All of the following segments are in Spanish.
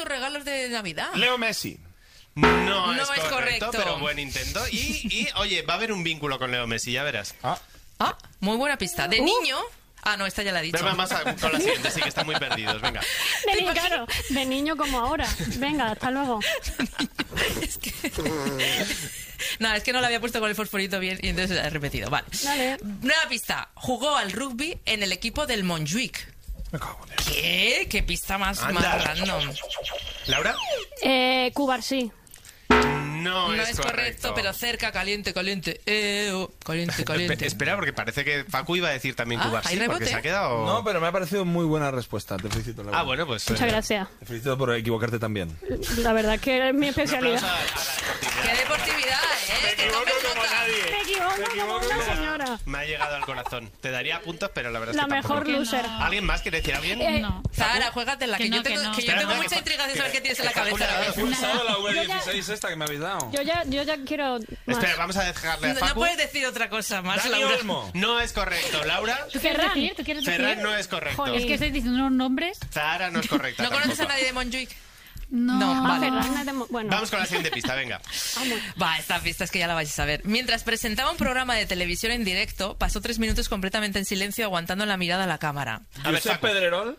regalos de Navidad. Leo Messi. No es correcto. pero buen intento. Y, oye, va a haber un vínculo con Leo Messi, ya verás. Muy buena pista. De niño... no, esta ya la he dicho. Vamos con la siguiente, sí que están muy perdidos, venga. Claro, de niño como ahora. Venga, hasta luego. Es que... No, es que no la había puesto con el fosforito bien y entonces la he repetido. Vale. Nueva pista. Jugó al rugby en el equipo del Montjuic. Me cago en eso. ¿Qué? ¿Qué pista más random? ¿Laura? Cubarsí. No es correcto, pero cerca, caliente. Caliente. Espera, porque parece que Facu iba a decir también Cubarsí, porque se ha quedado... No, pero me ha parecido muy buena respuesta. Te felicito, Laura. bueno, pues... Muchas gracias. Te felicito por equivocarte también. La verdad es que es mi especialidad. ¡Qué deportividad, Me equivoco como nadie. Me equivoco como una señora. Me ha llegado al corazón. Te daría puntos, pero la verdad es La que tampoco. mejor loser. ¿Alguien más quiere decir alguien? No. Zahara, juégatela, que yo tengo mucha intriga de saber qué tienes en la cabeza. He pulsado la V16 esta que me habéis dado. Yo ya quiero más. Espera, vamos a dejarle a Facu. No puedes decir otra cosa más, Dani Laura. Olmo. No es correcto, Laura. ¿Tú quieres decir? Ferran no es correcto. Joder. Es que estáis diciendo unos nombres. Zahara no es correcta. ¿No conoces a tampoco. nadie de Montjuic? No, vale. Bueno. Vamos con la siguiente pista, venga. Esta pista es que ya la vais a saber. Mientras presentaba un programa de televisión en directo, pasó 3 minutos completamente en silencio aguantando la mirada a la cámara. A ver, ¿Josep Facu. Pedrerol?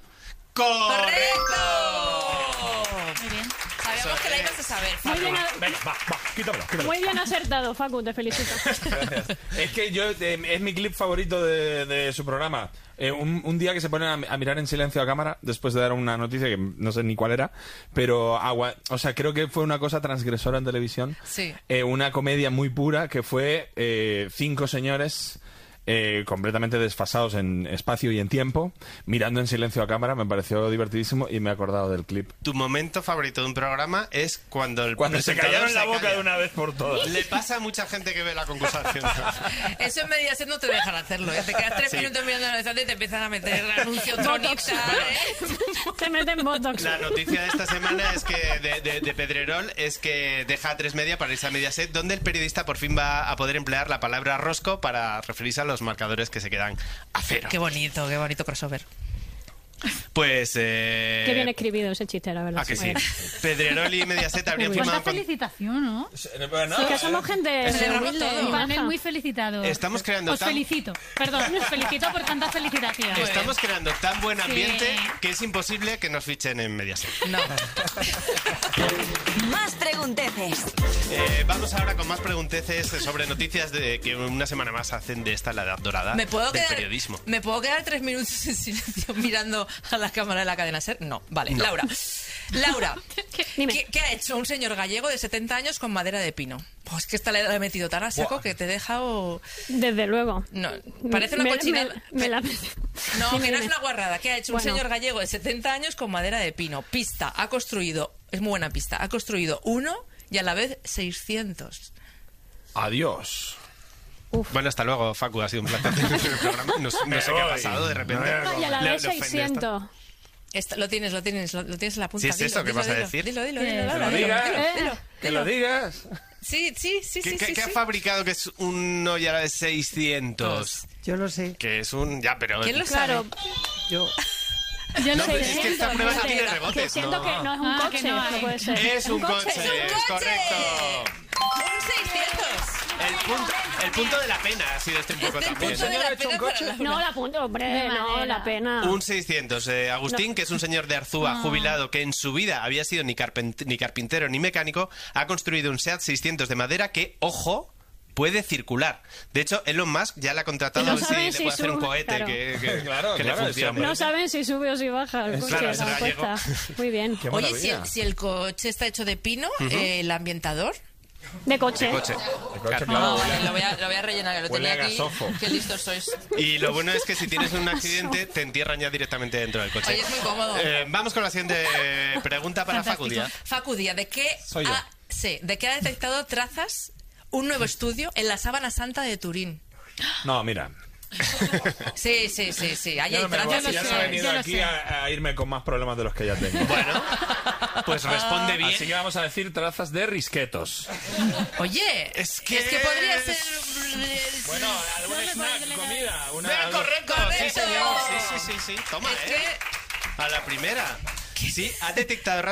¡Correcto! Muy bien. Sabíamos que la ibas a saber, Muy Facu. bien, Venga, va, quítamelo. muy bien acertado, Facu, te felicito. Gracias. Es que es mi clip favorito de su programa. Un día que se ponen a mirar en silencio a cámara después de dar una noticia que no sé ni cuál era, pero creo que fue una cosa transgresora en televisión. Sí. Una comedia muy pura que fue 5 señores completamente desfasados en espacio y en tiempo, mirando en silencio a cámara. Me pareció divertidísimo y me he acordado del clip. Tu momento favorito de un programa es cuando el Cuando se presentador callaron la boca calla. de una vez por todas. Le pasa a mucha gente que ve la concursación. Eso en Mediaset no te dejan hacerlo. ¿eh? Te quedas 3 minutos mirando la horizonte y te empiezan a meter anuncio tronista. Te meten botox. La noticia de esta semana es que de Pedrerol es que deja A3 Media para irse a Mediaset, donde el periodista por fin va a poder emplear la palabra rosco para referirse a los marcadores que se quedan a cero. Qué bonito crossover. Pues... Qué bien escribido ese chiste, la verdad. ¿A que sí? Pedrerol y Mediaset habrían Cuánta firmado... felicitación, ¿no? Sí, que somos gente Celebramos humilde todo. y Un panel baja. muy felicitado. Estamos creando Os tan- felicito. Perdón, os felicito por tanta felicitación. Estamos creando tan buen ambiente Sí. que es imposible que nos fichen en Mediaset. No. Más pregunteces. Vamos ahora con más pregunteces sobre noticias de que una semana más hacen de esta la edad dorada ¿Me puedo del quedar, periodismo. ¿Me puedo quedar 3 minutos en silencio mirando a la cámara de la cadena SER? No. Vale, No. Laura, Dime. ¿qué ha hecho un señor gallego de 70 años con madera de pino? Pues que esta le he metido tan a saco que te he dejado... Desde luego. No, parece una cochinada. Me la... No, Dime, que no es dime. una guarrada. ¿Qué ha hecho un Bueno. señor gallego de 70 años con madera de pino? Pista, ha construido... Es muy buena pista. Ha construido 1 y a la vez 600. Adiós. Bueno, hasta luego, Facu. Ha sido un placer tener el programa. No sé qué ha pasado de repente. Y a la vez Le ofende 600. Lo tienes en la punta. Si es eso, ¿qué vas a decir? Dilo, Que Laura, lo digas. dilo. Que lo digas. Sí. ¿Qué ha fabricado que es uno y a la vez 600? Yo lo sé. Que es un... Ya, pero... ¿Quién lo sabe? Claro, Yo. Yo No, lo pero sé. es que esta prueba no tiene que rebotes. siento No. que no es un Ah, coche, que no no hay. puede ser. Es un coche, ¡Es un es coche! correcto. ¡Un 600! El punto de la pena ha sido este un poco El también. punto de la ha hecho pena un para coche? la- No, la punta, hombre, De no, madera. la pena. Un 600. Agustín, que es un señor de Arzúa, jubilado, que en su vida había sido ni carpintero ni mecánico, ha construido un SEAT 600 de madera que, ojo, puede circular. De hecho, Elon Musk ya le ha contratado No a ver si saben le si puede hacer un sube, cohete claro. Claro, que le claro, funcione. sí, No saben si sube o si baja el coche, Claro, es la gallego. apuesta. Muy bien. Qué Oye, maravilla. si el coche está hecho de pino, el ambientador... De coche. Coche. El coche, Claro. claro, Vale, lo voy a rellenar, que lo Huele tenía a aquí. gasofo. Qué listos sois. Y lo bueno es que si tienes un accidente, te entierran ya directamente dentro del coche. Oye, es muy cómodo. Vamos con la siguiente pregunta para Fantástico. Facudia. Facudía, ¿de qué Soy yo. ¿de qué ha detectado trazas un nuevo estudio en la Sábana Santa de Turín? No, mira. Sí. Ahí hay trazas. Ya no he venido yo lo aquí sé. a irme con más problemas de los que ya tengo. Bueno, pues responde bien. Así que vamos a decir trazas de risquetos. Oye, Es que podría ser... Bueno, algún snack, comida. Correcto, sí señor. Sí. Toma, Es que... A la primera. Sí, ha detectado